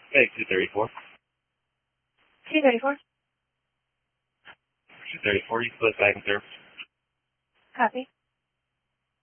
Hey, 234. 234. 234, you split back and serve. Copy.